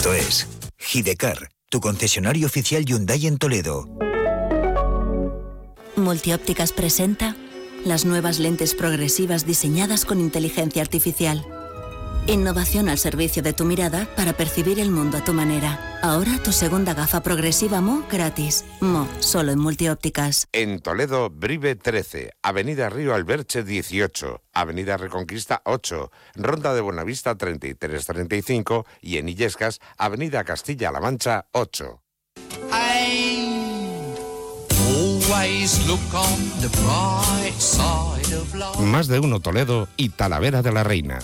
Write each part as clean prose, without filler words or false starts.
Hyundai.es. Hidecar, tu concesionario oficial Hyundai en Toledo. Multiópticas presenta las nuevas lentes progresivas diseñadas con inteligencia artificial. Innovación al servicio de tu mirada para percibir el mundo a tu manera. Ahora tu segunda gafa progresiva Mo gratis. Mo, solo en Multiópticas. En Toledo, Brive 13, Avenida Río Alberche 18, Avenida Reconquista 8, Ronda de Buenavista 33-35 y en Illescas, Avenida Castilla-La Mancha 8. Más de uno Toledo y Talavera de la Reina.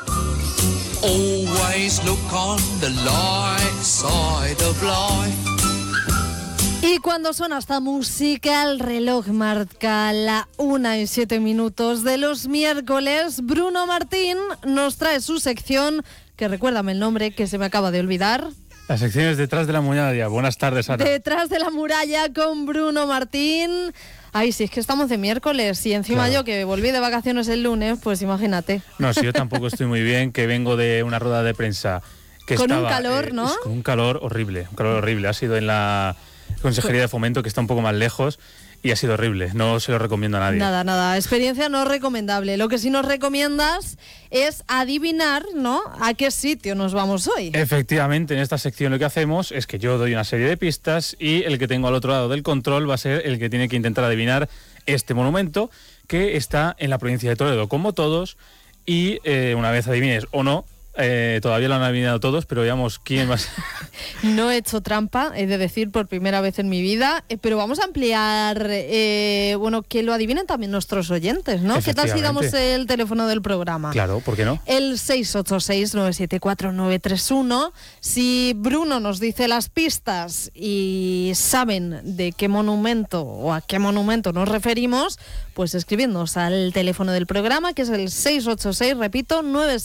Always look on the light side of life. Y cuando suena esta música, el reloj marca la 1:07 de los miércoles. Bruno Martín nos trae su sección, que recuérdame el nombre, que se me acaba de olvidar. La sección es Detrás de la Muralla. Buenas tardes, Ana. Detrás de la Muralla con Bruno Martín. Ay, sí, es que estamos de miércoles y encima claro. Yo que volví de vacaciones el lunes, pues imagínate. No, sí, yo tampoco estoy muy bien, que vengo de una rueda de prensa que con estaba... un calor, ¿no? Con un calor horrible, Ha sido en la Consejería de Fomento, que está un poco más lejos, y ha sido horrible. No se lo recomiendo a nadie. Nada. Experiencia no recomendable. Lo que sí nos recomiendas es adivinar, ¿no?, a qué sitio nos vamos hoy. Efectivamente, en esta sección lo que hacemos es que yo doy una serie de pistas y el que tengo al otro lado del control va a ser el que tiene que intentar adivinar este monumento que está en la provincia de Toledo, como todos, y una vez adivines o no, todavía lo han adivinado todos, pero veamos quién más. No he hecho trampa, he de decir, por primera vez en mi vida, pero vamos a ampliar, que lo adivinen también nuestros oyentes, ¿no? ¿Qué tal si damos el teléfono del programa? Claro, ¿por qué no? El 686-974-931. Si Bruno nos dice las pistas y saben de qué monumento o a qué monumento nos referimos, pues escribidnos al teléfono del programa, que es el 686, repito,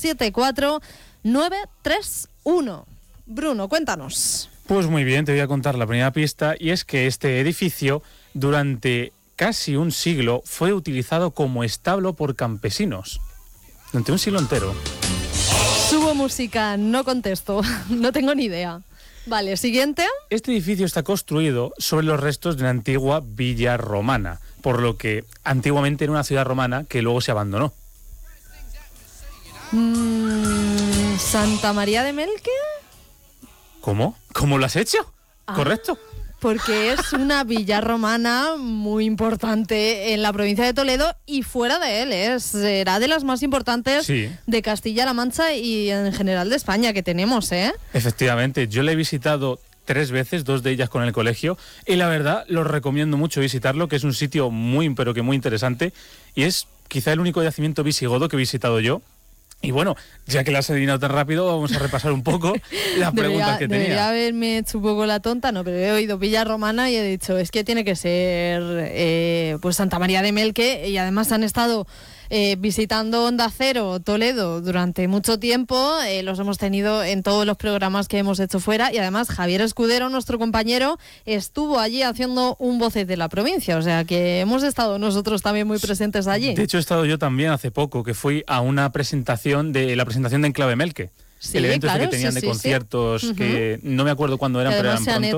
974-931. Bruno, cuéntanos. Pues muy bien, te voy a contar la primera pista, y es que este edificio durante casi un siglo fue utilizado como establo por campesinos. Durante un siglo entero. Subo música, no contesto, no tengo ni idea. Vale, siguiente. Este edificio está construido sobre los restos de una antigua villa romana, por lo que antiguamente era una ciudad romana que luego se abandonó. ¿Santa María de Melque? ¿Cómo? ¿Cómo lo has hecho? Correcto. Porque es una villa romana muy importante en la provincia de Toledo y fuera de él. Será de las más importantes de Castilla-La Mancha y en general de España que tenemos, ¿eh? Efectivamente, yo la he visitado 3 veces, 2 de ellas con el colegio, y la verdad lo recomiendo mucho visitarlo, que es un sitio muy interesante, y es quizá el único yacimiento visigodo que he visitado yo. Y bueno, ya que la has adivinado tan rápido, vamos a repasar un poco las preguntas que tenía. Debería haberme hecho un poco la tonta, no, pero he oído Villa Romana y he dicho, es que tiene que ser pues Santa María de Melque, y además han estado visitando Onda Cero Toledo durante mucho tiempo, los hemos tenido en todos los programas que hemos hecho fuera, y además Javier Escudero, nuestro compañero, estuvo allí haciendo un vocez de la provincia, o sea que hemos estado nosotros también muy presentes allí. De hecho he estado yo también hace poco, que fui a una presentación de Enclave Melque. Sí, el evento claro, que tenían de conciertos, que no me acuerdo cuándo eran, pero eran pronto.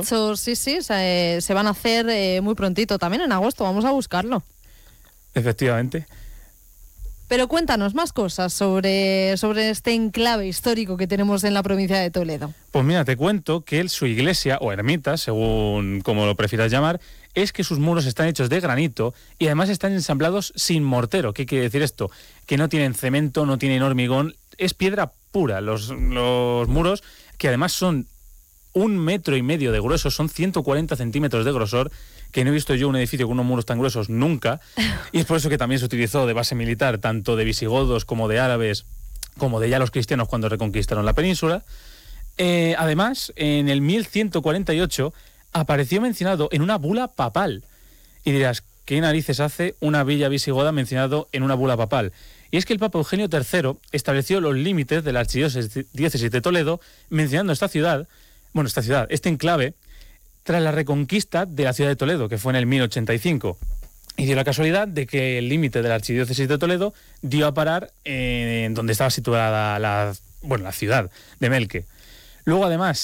Se van a hacer muy prontito, también en agosto, vamos a buscarlo. Efectivamente. Pero cuéntanos más cosas sobre este enclave histórico que tenemos en la provincia de Toledo. Pues mira, te cuento que su iglesia, o ermita, según como lo prefieras llamar, es que sus muros están hechos de granito y además están ensamblados sin mortero. ¿Qué quiere decir esto? Que no tienen cemento, no tienen hormigón, es piedra pura. Los muros, que además son 1,5 metros de grueso, son 140 centímetros de grosor, que no he visto yo un edificio con unos muros tan gruesos nunca, y es por eso que también se utilizó de base militar, tanto de visigodos como de árabes, como de ya los cristianos cuando reconquistaron la península. Además, en el 1148 apareció mencionado en una bula papal. Y dirás, ¿qué narices hace una villa visigoda mencionado en una bula papal? Y es que el Papa Eugenio III estableció los límites de la archidiócesis de Toledo, mencionando este enclave, tras la reconquista de la ciudad de Toledo, que fue en el 1085. Y dio la casualidad de que el límite de la archidiócesis de Toledo dio a parar en donde estaba situada la ciudad de Melque. Luego, además,